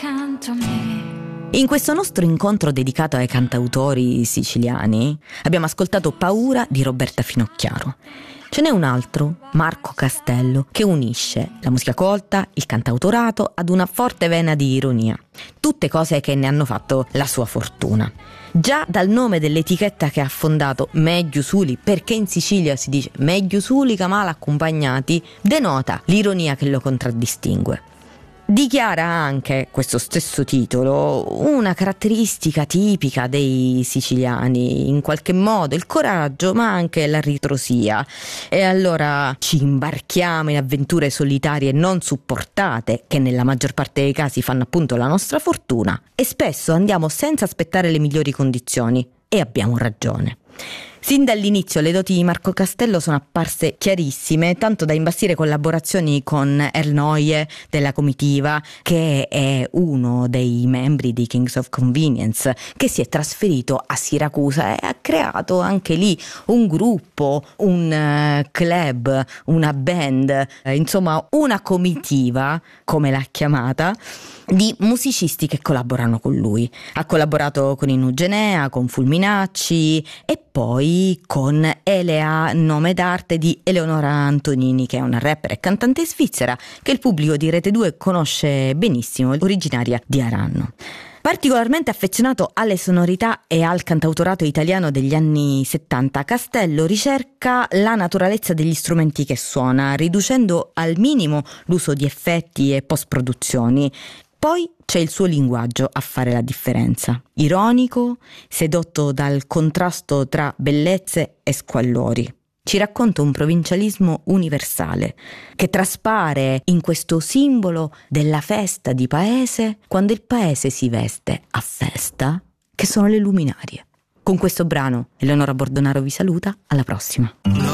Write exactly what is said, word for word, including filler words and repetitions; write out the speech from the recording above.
accanto a me. In questo nostro incontro dedicato ai cantautori siciliani abbiamo ascoltato Paura di Roberta Finocchiaro. Ce n'è un altro, Marco Castello, che unisce la musica colta, il cantautorato ad una forte vena di ironia. Tutte cose che ne hanno fatto la sua fortuna. Già dal nome dell'etichetta che ha fondato, Meglio Suli, perché in Sicilia si dice Meglio Suli che mal accompagnati, denota l'ironia che lo contraddistingue. Dichiara anche questo stesso titolo una caratteristica tipica dei siciliani, in qualche modo il coraggio ma anche la ritrosia. E allora ci imbarchiamo in avventure solitarie non supportate, che nella maggior parte dei casi fanno appunto la nostra fortuna, e spesso andiamo senza aspettare le migliori condizioni, e abbiamo ragione. Sin dall'inizio le doti di Marco Castello sono apparse chiarissime, tanto da imbastire collaborazioni con Earl Noye della Comitiva, che è uno dei membri di Kings of Convenience, che si è trasferito a Siracusa e ha creato anche lì un gruppo, un uh, club, una band, eh, insomma una comitiva, come l'ha chiamata, di musicisti che collaborano con lui. Ha collaborato con Inugenea, con Fulminacci e poi con Elea, nome d'arte di Eleonora Antonini, che è una rapper e cantante svizzera che il pubblico di Rete due conosce benissimo, originaria di Aranno. Particolarmente affezionato alle sonorità e al cantautorato italiano degli anni settanta, Castello ricerca la naturalezza degli strumenti che suona, riducendo al minimo l'uso di effetti e post-produzioni. Poi c'è il suo linguaggio a fare la differenza, ironico, sedotto dal contrasto tra bellezze e squallori. Ci racconta un provincialismo universale che traspare in questo simbolo della festa di paese, quando il paese si veste a festa, che sono le luminarie. Con questo brano Eleonora Bordonaro vi saluta, alla prossima.